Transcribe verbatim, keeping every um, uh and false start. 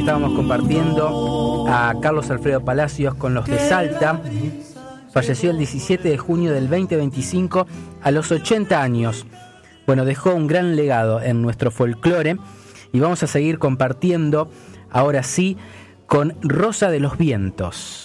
estábamos compartiendo a Carlos Alfredo Palacios con Los de Salta. Falleció el diecisiete de junio del veinte veinticinco a los ochenta años. Bueno, dejó un gran legado en nuestro folclore y vamos a seguir compartiendo ahora sí con Rosa de los Vientos.